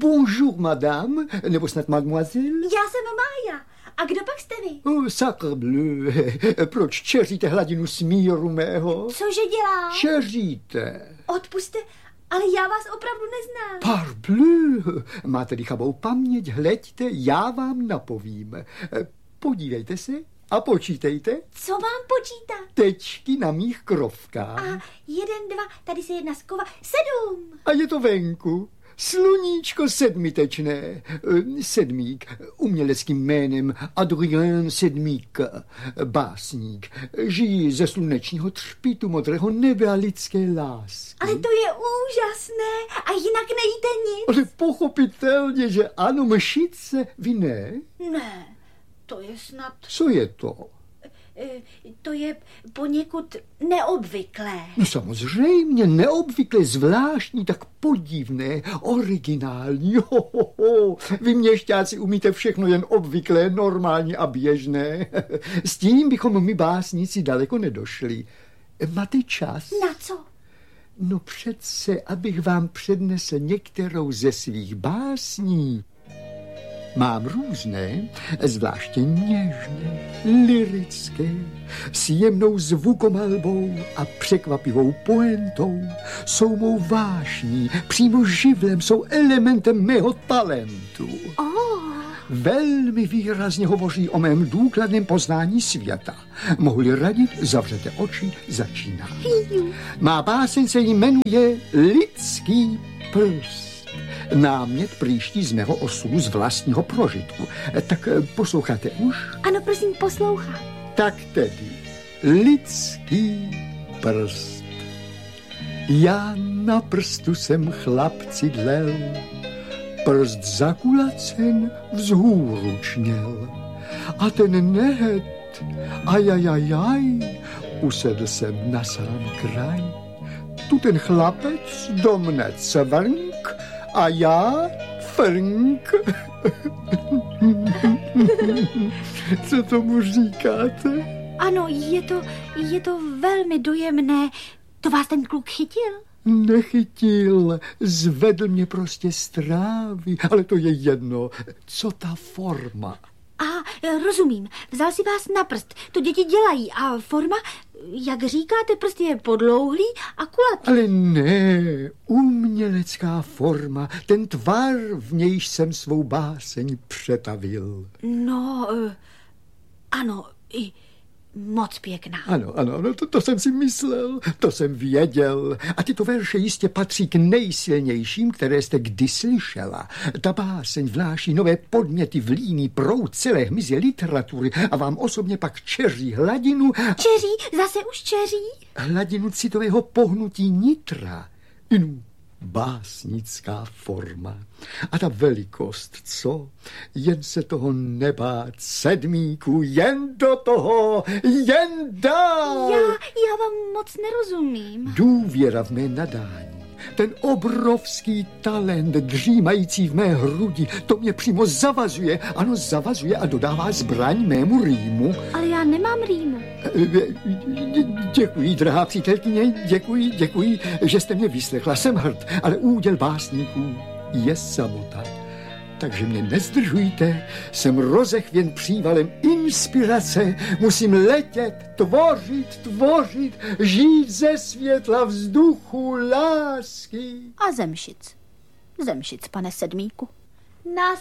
Bonjour, madame, nebo snad mademoiselle? Já jsem Mája. A kdo pak jste vy? Sacre bleu, proč čeříte hladinu smíru mého? Cože dělá? Čeříte. Odpuste, ale já vás opravdu neznám. Parbleu, máte chabou paměť, hleďte, já vám napovím. Podívejte se a počítejte. Co mám počítat? Tečky na mých krovkách. A 1, 2, tady se jedna skova, 7. A je to venku. Sluníčko sedmitečné. Sedmík, uměleckým jménem Adrien Sedmík, básník. Žijí ze slunečního třpitu, modrého nebe a lidské lásky. Ale to je úžasné a jinak nejíte nic. Ale pochopitelně, že ano, mšice, vy ne? Ne, to je snad... Co je to? To je poněkud neobvyklé. No samozřejmě, neobvyklé, zvláštní, tak podivné, originální. Vy měšťáci umíte všechno jen obvyklé, normální a běžné. S tím bychom my básníci daleko nedošli. Máte čas? Na co? No přece, abych vám přednesl některou ze svých básní. Mám různé, zvláště něžné, lyrické, s jemnou zvukomalbou a překvapivou pointou. Jsou mou vášní, přímo živlem, jsou elementem mého talentu. Velmi výrazně hovoří o mém důkladném poznání světa. Mohu-li radit, zavřete oči, začíná. Má báseň se jmenuje Lidský prst. Námět příští z mého osudu, z vlastního prožitku. Tak posloucháte už? Ano, prosím, poslouchám. Tak tedy, lidský prst. Já na prstu jsem chlapci dlel, prst zakulacen vzhůru čněl. A ten nehet, ajajajaj, usedl jsem na sám kraj. Tu ten chlapec do mne cvrnk, a já frnk. Co tomu říkáte? Ano, je to velmi dojemné. To vás ten kluk chytil? Nechytil, zvedl mě prostě z trávy, ale to je jedno. Co ta forma? Rozumím, vzal si vás na prst, to děti dělají a forma, jak říkáte, prst je podlouhlý a kulatý. Ale ne, umělecká forma, ten tvar, v nějž jsem svou báseň přetavil. No, ano, moc pěkná. Ano, to jsem si myslel, to jsem věděl. A tyto verše jistě patří k nejsilnějším, které jste kdy slyšela. Ta báseň vnáší nové podměty v líný proud celé hmyzy literatury a vám osobně pak čeří hladinu... Čeří? Zase už čeří? Hladinu citového pohnutí nitra. Básnická forma. A ta velikost, co? Jen se toho nebát, sedmíku, jen do toho, jen dál. Já vám moc nerozumím. Důvěra v mé nadání, ten obrovský talent dřímající v mé hrudi, to mě přímo zavazuje, ano, zavazuje a dodává zbraň mému rýmu. Ale já nemám rýmu. Děkuji, drahá přítelkyně, děkuji, že jste mě vyslechla. Jsem hrd, ale úděl básníků je samota. Takže mě nezdržujte, jsem rozechvěn přívalem inspirace, musím letět, tvořit, žít ze světla vzduchu lásky. A zemšic, pane Sedmíku. Na